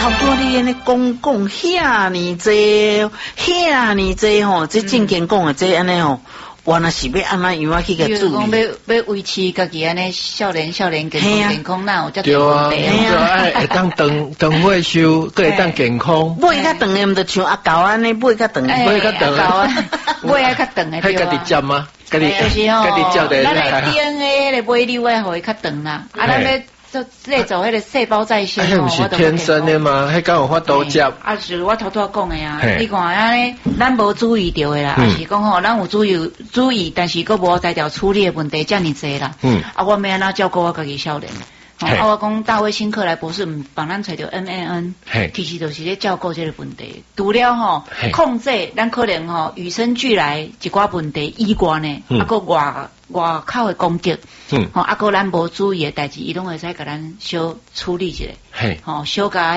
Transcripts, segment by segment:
差不多你安尼讲遐尼济吼，这正经讲的这安尼吼，原来是要安怎样去个注意？ 要维持家己安尼少年健康，那有遮对啊， 对会当长会修，佫会当健康。 尾较长的毋就像阿狗安尼，尾较长， 尾较长啊，尾啊较长的对啊。 迄家己接吗？家己照的。 咱来 DNA 迄个尾溜啊，互伊较长啦。啊，咱要做迄个细胞再生迄毋是天生的吗？迄敢有法度接？ 啊，是我头讲的啊。你看安尼，咱无注意到的啦，啊是讲吼，咱有注意，但是佫无在条处理的问题遮尔济啦。啊，我要安怎照顾我家己少年？啊，我讲大卫辛克莱博士毋帮咱找到 MAN， 其实就是咧照顾这个问题。除了吼控制，咱可能吼与生俱来一寡问题以外呢，啊个外口的攻击，啊个咱无注意的代志，伊拢会使甲咱小处理一下，小甲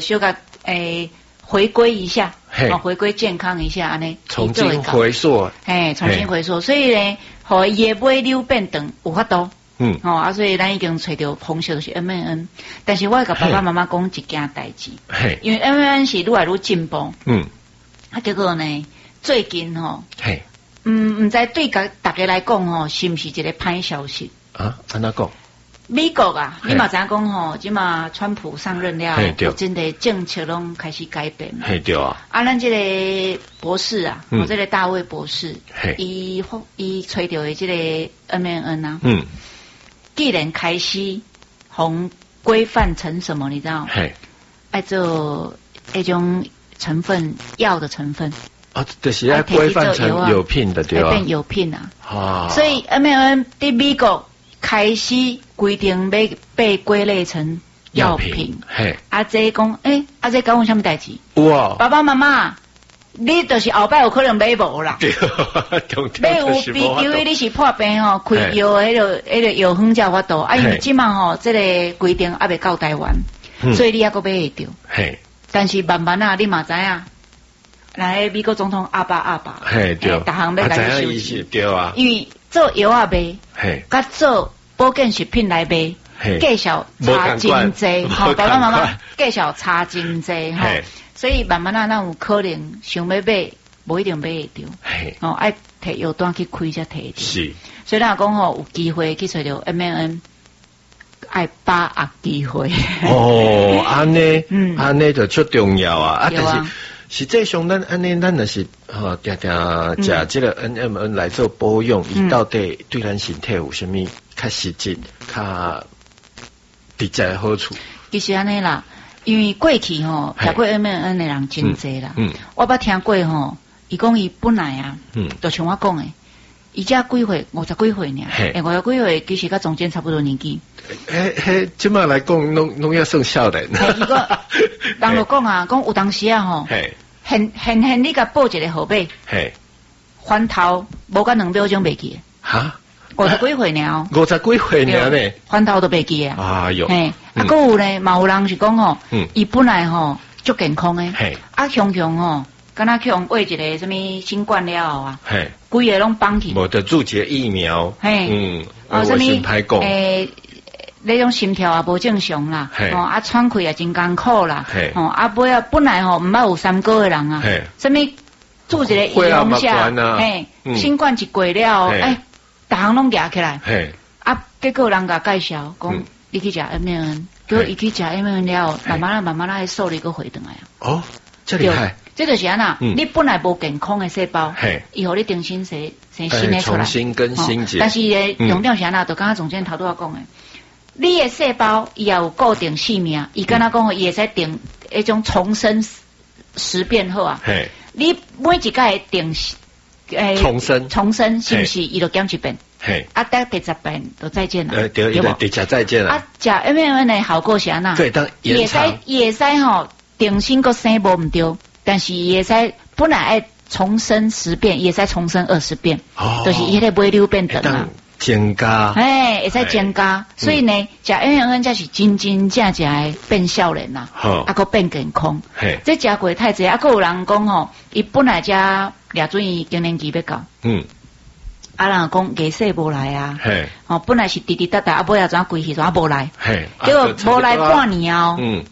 回归一下，回归健康一下，安尼重新回溯， 重新回溯，所以呢，互伊的尾溜变长有法度。所以咱已经找到方式就是 MAN， 但是我会甲爸爸妈妈讲一件代志，因为 MAN 是愈来愈进步，结果呢，最近唔知对大家来讲是毋是一个歹消息啊？安怎讲？ 美国啊，你嘛知影讲即嘛川普上任了，真的政策拢开始改变， 对啊。 啊，咱这个博士啊，这个大卫博士，伊吹到的这个 MAN 啊，既然开始红规范成什么，你知道？爱做那种成分药的成分啊，就是要规范成有品的对吧？ 变有品啊！所以 MAN 在美国开始规定要被归类成药品。啊，这讲这跟我什么代志？哇！爸爸妈妈。你就是后摆有可能买无啦，买有比因为你是破病吼，开药迄个药方才有法度，啊因为即嘛吼，这个规定还未到台湾，所以你还阁买会着。但是慢慢啊，你嘛知影，来美国总统阿爸， 对，逐项要来收钱， 对啊， 因为做药啊卖，甲做保健食品来卖，计数差真济，吼，爸爸妈妈计数差真济，吼。所以慢慢咱有可能想要买，无一定买会着。爱摕药单去开才摕着。是。所以咱讲有机会去找到 MAN， 爱把握机会。 安尼就出重要啊！但是实际上咱安尼，咱若是定食这个 MAN 来做保养，伊到底对咱身体有啥物较实质、较直接的好处？ 其实安尼啦。因为过去食过 MAN 的人真济啦，我捌听过伊讲伊本来啊，就像我讲的，伊才几岁，50几岁尔，50几岁其实甲中间差不多年纪。 即摆来讲，拢要算少年。 伊讲，人就讲啊，讲有当时啊现你甲报一个号码，翻头无甲2秒钟袂记。哈？50几岁尔 ，50几岁尔呢， 翻头都袂记啊。 哎哟， 啊，还有呢，嘛有人是讲伊本来足健康的，啊，雄敢若去喂一个什么新冠了后啊，规个拢绑起。 无得注射疫苗， 什么那种心跳也无正常啦，啊，喘气也真艰苦啦，啊，尾啊本来毋捌有3个人啊，什么注一个预防下，新冠一过了，逐项拢夹起来，啊，结果人甲介绍讲，你去食 MAN， 结果伊去食 MAN 了，慢慢迄受力个回转来啊。 哦，这厉害！ 这就是安那，你本来无健康的细胞，伊互你重新生新的出来， 重新更新者。 但是咧，重点是安那，就刚刚总监头拄仔讲的，你的细胞伊也有固定寿命，伊敢若讲伊会使定一种重生十变好啊。你每一届会定。重生是不是？伊就减一遍，啊，得第10遍就再见了， 对不？第10再见了。 啊，食 MAN 的效果是安那？ 对，当也使定心个生无毋对，但是也使本来爱重生10遍，也使重生20遍，就是伊迄个尾溜变长啊， 增加， 会使增加，所以呢，食 MAN 才是真正的变少年啦，啊，个变健康，这食过太济，啊，个有人讲伊本来只掠准伊更年期要到，啊人讲月色无来啊，本来是滴滴答答，啊尾仔怎规气怎无来，结果无来半年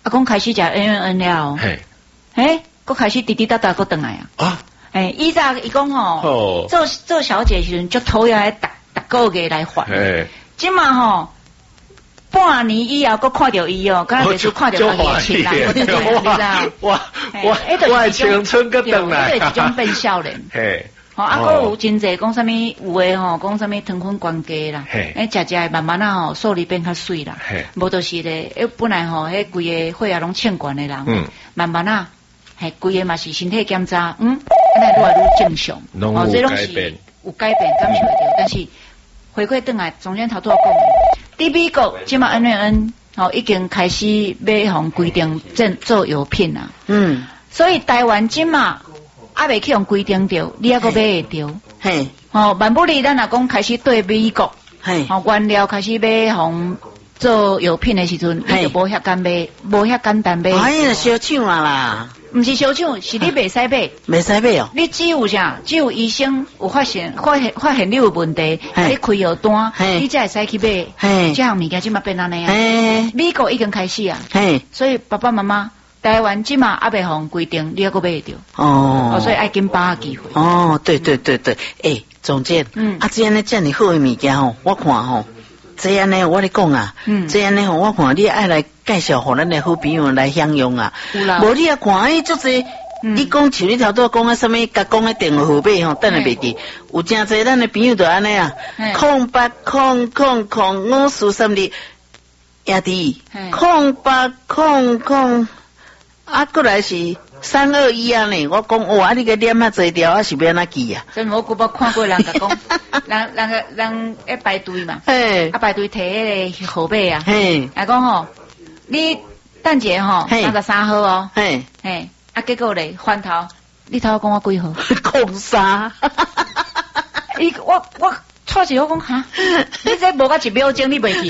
啊，讲开始食 N 了，佫开始滴滴答答佫转来啊。以前伊讲吼，做小姐时阵就头要来逐个月来还，即嘛吼。半年以后，佫看到伊哦，敢若就是看到伊的亲人，你知道？ 我青春佫转来， 迄个一种变少年。佫有真侪讲啥物，有诶吼，讲啥物糖分关家啦，食慢慢啊吼，瘦力变较水啦，无就是咧，本来吼，迄规个血压拢欠悬诶人，慢慢啊，规个嘛是身体检查，安尼愈来愈正常，这拢是有改变，感受得到，但是回归转来，总监头拄仔讲。伫美国，即马 N 已经开始要互规定做药品啦。所以台湾即马还未去用规定着，你还佫买会着。万不利咱若讲开始对美国，原料开始要互做药品的时阵，你就无遐简买，无遐简单买。 小抢啦。 毋是小抢，是你袂使买， 袂使买哦。 你只有啥？只有医生有发现你有问题，你开药单，你才会使去买。这项物件即马变安尼啊。美国已经开始啊。所以爸爸妈妈，台湾即马还未互规定，你还佫买着。所以爱紧把握机会。 对。总监，这样呢，这么好的物件吼，我看吼。这样呢，我咧讲啊，这样呢，我看你爱来介绍互咱的好朋友来享用啊。无你啊看，足济，你讲像你头拄讲啊，什么甲讲的电话号码吼，等下袂记。有真济咱的朋友就安尼啊，08005432兄弟，0800啊，过来是321啊呢。我讲哇，你个念啊侪条啊是要安怎记啊？ 真我看过人甲讲，人要排队嘛，排队摕迄个号码啊，讲吼，你等者吼，33号哦，结果咧翻头，你头讲我几号？ 讲啥？ 我错一我讲哈，你这无甲1秒钟你袂记？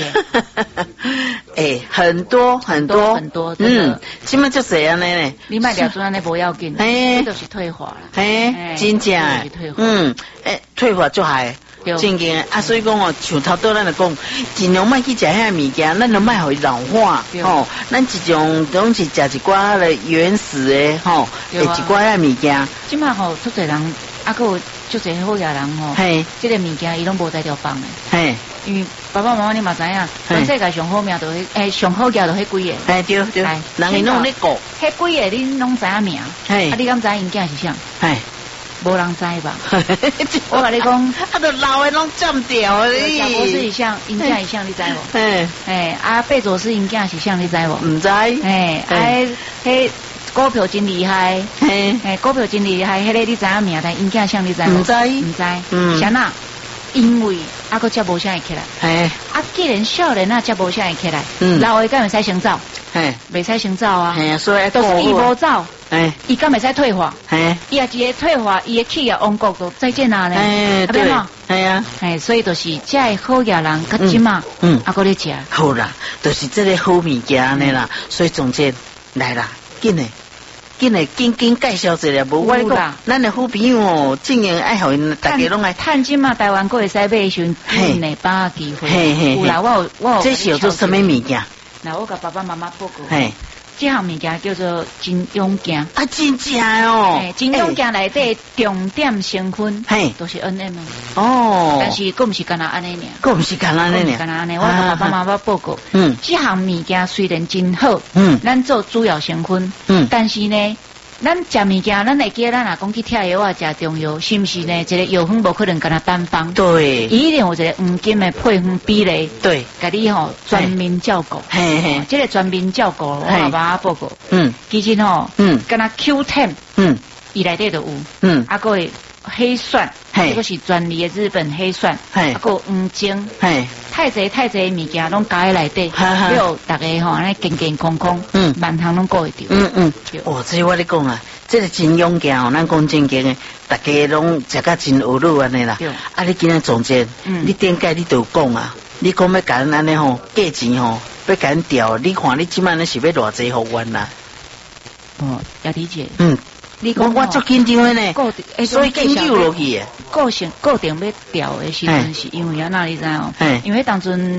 很多，起码就这样呢。 你卖了阵安尼无要紧，这就是退化了。 真正退化就还真嘅啊，所以讲哦，像头拄咱来讲，尽量莫去食遐物件，咱就莫互伊老化吼。咱一种拢是食一寡咧原始的吼，一寡遐物件。 即马吼，足侪人啊，佫有足侪好野人吼，即个物件伊拢无在条放的。因为爸爸妈妈你嘛知影，全世界上好命就上好价就迄几个。 对，人伊拢咧顾， 迄几个你拢知影名，啊，你敢知因囝是啥？无人知吧？我甲你讲， 都老的拢占掉哩。 贾博士是像，因囝是像，你知无？贝佐斯因囝是像，你知无？ 唔知。 迄股票真厉害，股票真厉害，迄个你知影名？但因囝像，你知无？ 唔知。 啥呐？因为佫才无啥会起来。既然少年才无啥会起来，老的敢会使先走？袂使先走啊。 所以都是伊无走。伊敢袂使退化？伊也一个退化，伊的企业王国就再见啦呢。对，所以就是这好野人，甲即嘛，佫咧食。 好啦，就是这个好物件安尼啦。所以总监来啦，紧介绍一下，无我讲，咱的好朋友哦，尽量爱互因大家拢来。 趁即嘛台湾佫会使买时阵，内把握机会。有啦，我有。 这是有做什么物件？ 那我甲爸爸妈妈报告。这项物件叫做金庸镜。 真正哦。 金庸镜内底重点成分，都是 NM。但是佫毋是干那安尼尔。 佫毋是干那安尼尔。 干那安尼，我甲爸爸妈妈报告。这项物件虽然真好，咱做主要成分，但是呢，咱食物件，咱会记咱若讲去拆药啊，食中药，是毋是呢？一个药方无可能干那单方。 对。 伊一定有一个黄金的配方比例。 对。 甲你吼全面照顾。这个全面照顾，我爸爸报告。其实吼，干那 Q10，伊内底就有。啊，佫会黑蒜，这个是专利的日本黑蒜。啊，佫有黄精。太济物件拢加喺内底，了大家吼安尼健健康康，满堂拢过会着。 这我咧讲啊，这个金庸镜哦，咱讲正经的，大家拢食甲真有路安尼啦。啊，你今日总监，你顶届你都讲啊，你讲要甲咱安尼吼价钱吼，要甲咱调，你看你即摆呢是要偌济福元啦？ 要理解。 你讲我足紧张的呢，所以研究落去。 固定要调的时阵，是因为啊，那你知哦？因为当阵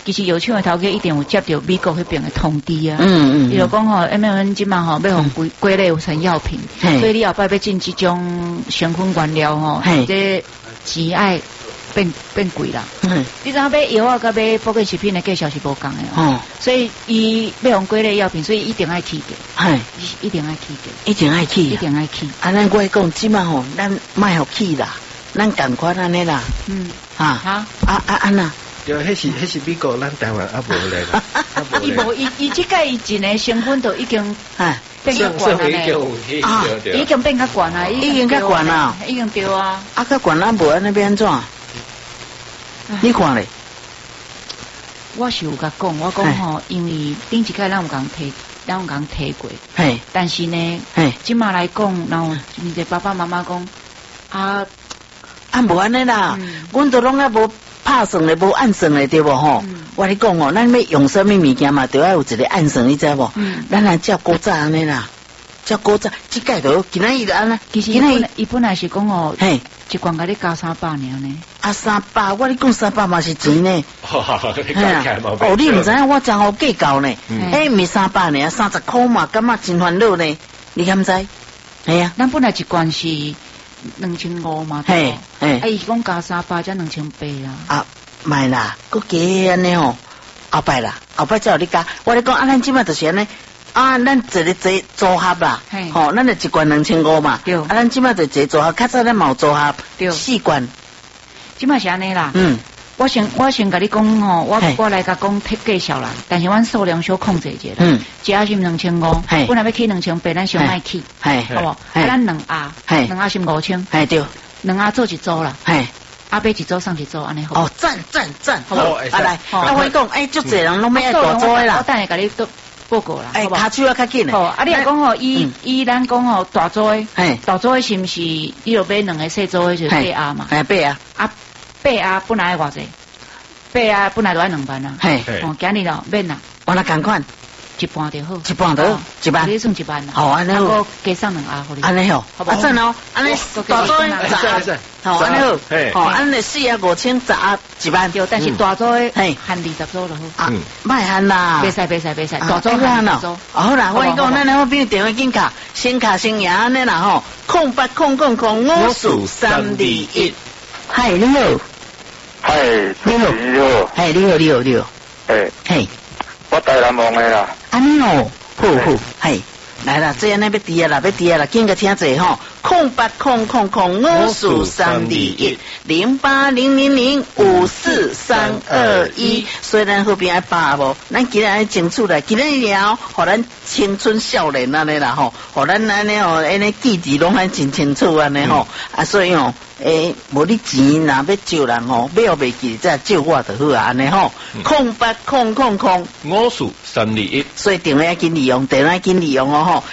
其实药厂的头家一定有接到美国那边的通知啊。伊就讲吼 ，MMN 即嘛吼要用归类成药品，所以你后摆要进这种成分原料吼，这钱爱变贵啦。你知影买药啊，甲买保健食品的价钱是无共的哦。所以伊要用归类药品，所以一定爱去的。一定爱去的。 一定爱去。 一定爱去。 啊，咱我讲即嘛吼，咱卖互去啦，咱赶快安尼啦。安那。 对，迄是美国，咱台湾啊无来啦。 伊无，伊即个伊真诶成分都已经变较悬啊咧。已经变较悬啊， 已经较悬啊， 已经对啊。 啊，较悬咱无安尼变安怎？你看咧？ 我是有甲讲，我讲吼，因为顶一届咱有讲提过，但是呢，即马来讲，然后你的爸爸妈妈讲啊无安尼啦，阮都拢啊无。拍算的无按算的对不吼？我你讲哦，咱要用什么物件嘛，都要有一个按算，你知无？咱来照古早安尼啦，照古早，即届都今仔日就安尼。 其实伊本来是讲哦，一罐甲你加300呢。 啊300，我你讲300嘛是钱呢。 哦， 你唔知影我真好计较呢。唔是300呢，30块嘛，感觉真烦恼呢。你敢知？系啊， 咱本来一罐是2500嘛，对不？伊是讲加300才2800啊。 啊，卖啦，佮加安尼吼，后摆啦，后摆才有你加。我你讲啊，咱即摆就是安尼，啊，咱一个组合啦，吼，咱就一罐2500嘛。对。啊，咱即摆就一个组合，较早咱嘛有组合，4罐。 即摆是安尼啦。我先甲你讲吼，我来甲讲介绍啦，但是阮数量小控制者啦。一盒是2500，本来要去2800，咱先卖去，好无？啊，咱2盒是5000， 对。 2盒做一组啦，啊，买一组送一组，安尼好。 哦，赞，好，来，啊，我讲，足侪人拢要爱大组的啦。 我等下甲你都报告啦，好无？ 卡手啊，较紧哦，啊，你若讲吼，伊咱讲吼大组的，大组的是毋是？你要买2个小组的就是8盒嘛 ？8盒。 啊，8盒本来偌济？8盒本来都要2万啊。哦，今日咯免啦， 我来共款。 一半就好 ，1万， 你算1万啦。 好，安尼好。 加送2盒互你。 安尼好，啊真哦，安尼大组10盒，好安尼好，好，安尼4盒5000，10盒1万。 对，但是大组的限20组就好。啊， 卖限啦。 别使，大组限大组。 好啦，我讲，咱好比电话紧卡，先卡先赢安尼啦吼，08005431。嗨，你好。 嗨，你好。 嗨，你好。嘿。 我台南望的啦。 安尼哦，好，嘿，来啦，这样要滴啊啦，紧个听者吼，080054310800054321。虽然后边爱把无，咱今日爱争取来，今日了，互咱青春少年安尼啦吼，互咱安尼吼，安尼记忆拢还真清楚安尼吼，啊，所以吼。无你钱若要借人吼，买袂记，再借我就好啊，安尼吼。 08005431， 所以电话要紧利用，电话紧利用哦吼。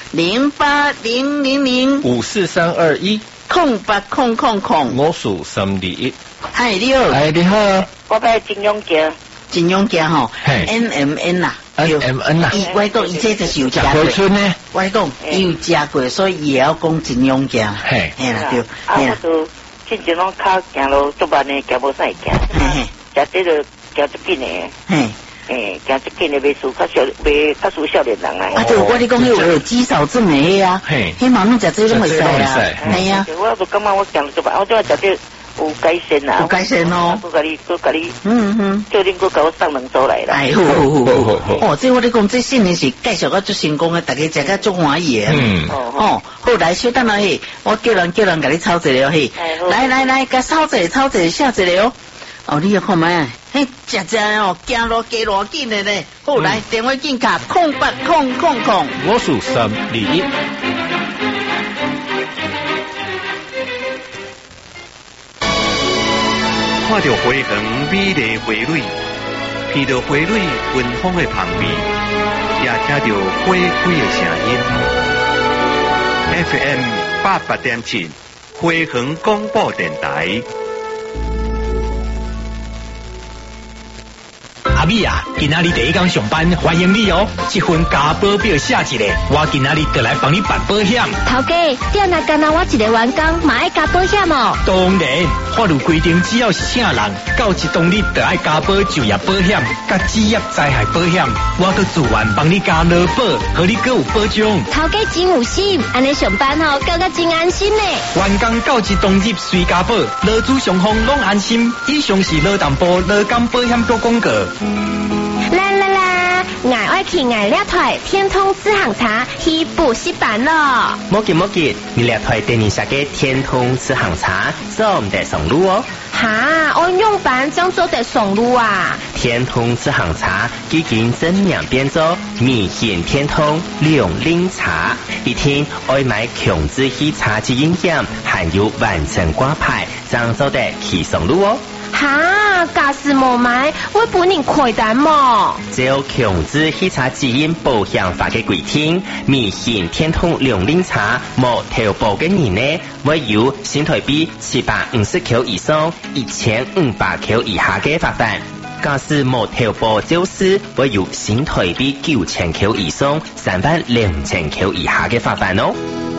0800054321。 08005431。 嗨，你好。 哎，你好。 我买金庸镜。 金庸镜吼 ，NMN 啦。 NMN 啦。 我讲伊这就是有食过。春呢？ 我讲伊有食过，所以伊也要讲金庸镜。 嘿啦对。 我都之前拢脚行路足慢的，行无使行。食这个行足紧的。行足紧的袂输较少年人啊。 对，我你讲迄有肌少症的迄啊，迄嘛拢食这拢会使啊。系啊。 我都感觉我行足慢，我就要食这。有改善啦， 有改善哦。 我甲你，叫恁甲我送2组来啦。 哎，好。哦，这我咧讲，这新年是介绍到最成功的，大家食到足欢喜的。好，来，稍等下嘿，我叫人甲你炒一个嘿。来，甲炒一个，下一个哦。哦，你要看卖，嘿，食哦，行路加偌紧的呢。好，来，电话紧卡 08005531。 看到花园美丽花蕊，闻到花蕊芬芳的香味，也听到花开的声音。FM 88.7花园广播电台。 阿阿米啊，今仔日第一天上班，欢迎你哦！这份加保表写一个，我今仔日就来帮你办保险。 头家，点哪干那我一个员工嘛爱加保险哦？ 当然，法律规定，只要是啥人，到一当日就爱加保就业保险、甲职业灾害保险，我都自愿帮你加劳保，和你更有保障。 头家真有心，安尼上班吼，感觉真安心呢。 员工到一当日随加保，劳资双方拢安心。以上是劳动部劳工保险局广告。 啦啦啦，爱爱去爱了台天通私行茶去补习班咯。 莫急，你了台电你下个天通私行茶，做唔得上路哦。 哈，我用班将做得上路啊。 天通私行茶已经真名变做米线天通两零茶，一天爱买强制喜茶之营养，含有完整挂牌，将做得去上路哦。 哈，假使无买，我本人亏单么？ 照强制喜茶基因保险法嘅规定，米线天通两零茶无投保嘅人呢，会有新台币750块以上1500块以下嘅罚款。假使无投保就是会有新台币9000块以上32000块以下嘅罚款哦。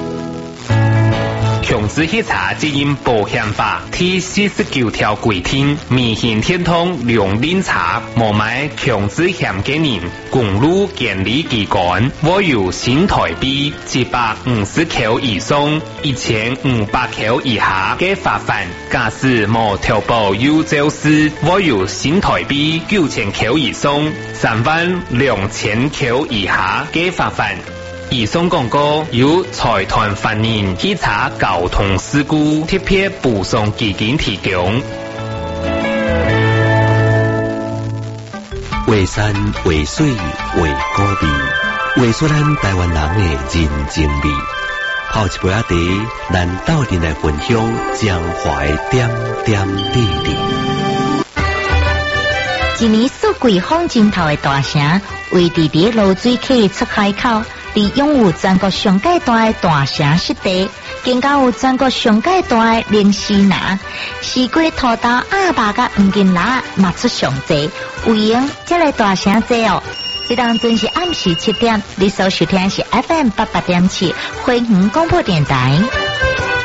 强制喜茶基因保险法第49条规定，米线天通两零茶无买强制险嘅人，公路监理机关会有新台币750块以上1500块以下嘅罚款。假使无投保有就是会有新台币9000块以上32000块以下嘅罚款。以上广告由财团法人喜茶交通事故特别补偿基金提供。 画山画水画古味，画出咱台湾人的人情味。泡一杯仔茶，咱斗阵来分享江华的点点滴滴。 一年四季风景头的大城，位伫伫芦水溪出海口。伫拥有全国上界大的大城湿地，更加有全国上界大的灵犀拿，四季土豆、阿爸甲黄金拿嘛出上济，有闲这个大城济哦。这当准是暗时7点，你所收听是 FM 88.7惠园广播电台。